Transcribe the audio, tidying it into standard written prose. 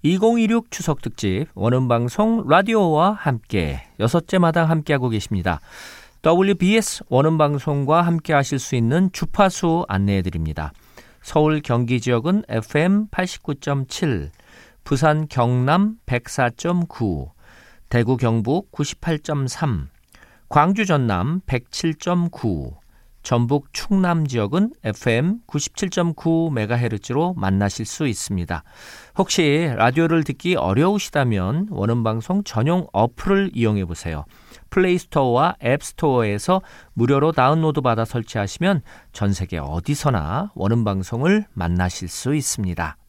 2016 추석 특집 원음방송 라디오와 함께 6째 마당 함께하고 계십니다. WBS 원음방송과 함께 하실 수 있는 주파수 안내해드립니다. 서울 경기 지역은 FM 89.7, 부산 경남 104.9, 대구 경북 98.3, 광주 전남 107.9, 전북 충남 지역은 FM 97.9MHz로 만나실 수 있습니다. 혹시 라디오를 듣기 어려우시다면 원음방송 전용 어플을 이용해 보세요. 플레이스토어와 앱스토어에서 무료로 다운로드 받아 설치하시면 전 세계 어디서나 원음방송을 만나실 수 있습니다.